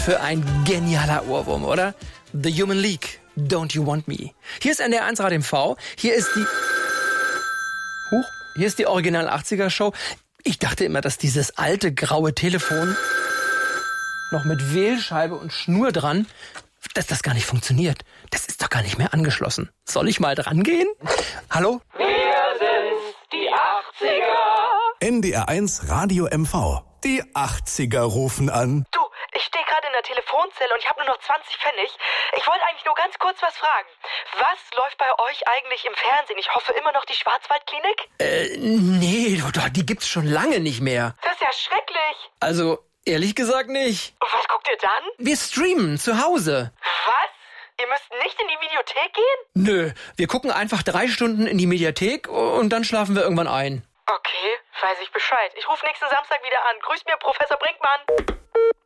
für ein genialer Ohrwurm, oder? The Human League, Don't You Want Me. Hier ist NDR1 Radio MV. Hier ist die Original 80er Show. Ich dachte immer, dass dieses alte graue Telefon noch mit Wählscheibe und Schnur dran, dass das gar nicht funktioniert. Das ist doch gar nicht mehr angeschlossen. Soll ich mal dran gehen? Hallo? Wir sind die 80er. NDR1 Radio MV. Die 80er rufen an. Du, ich stehe gerade in der Telefonzelle und ich habe nur noch 20 Pfennig. Ich wollte eigentlich nur ganz kurz was fragen. Was läuft bei euch eigentlich im Fernsehen? Ich hoffe immer noch die Schwarzwaldklinik? Nee, die gibt's schon lange nicht mehr. Das ist ja schrecklich. Also, ehrlich gesagt nicht. Und was guckt ihr dann? Wir streamen zu Hause. Was? Ihr müsst nicht in die Videothek gehen? Nö, wir gucken einfach 3 Stunden in die Mediathek und dann schlafen wir irgendwann ein. Okay, weiß ich Bescheid. Ich rufe nächsten Samstag wieder an. Grüß mir, Professor Brinkmann.